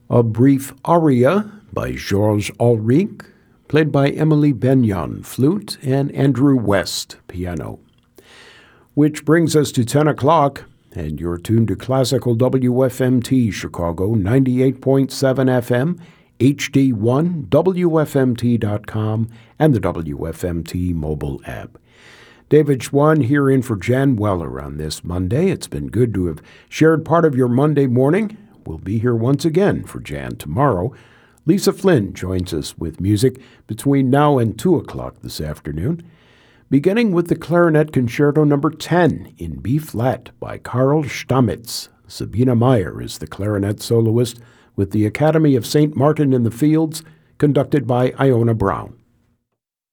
A brief aria by Georges Ulrich, played by Emily Benyon, flute, and Andrew West, piano. Which brings us to 10 o'clock, and you're tuned to Classical WFMT Chicago 98.7 FM, HD1, WFMT.com, and the WFMT mobile app. David Schwann here in for Jan Weller on this Monday. It's been good to have shared part of your Monday morning. We'll be here once again for Jan tomorrow. Lisa Flynn joins us with music between now and 2 o'clock this afternoon, beginning with the Clarinet Concerto No. 10 in B-flat by Karl Stamitz. Sabina Meyer is the clarinet soloist with the Academy of St. Martin in the Fields, conducted by Iona Brown.